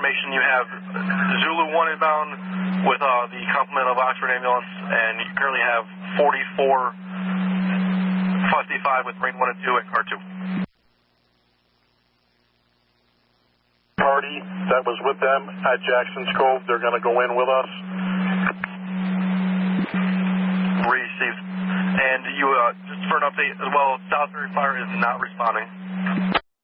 information, you have Zulu 1 inbound with the complement of Oxford Ambulance, and you currently have 44 Fusty 5 with Marine 1 and 2 at car 2. Party that was with them at Jackson's Cove, they're going to go in with us. Received. And you, just for an update as well, Salisbury Fire is not responding.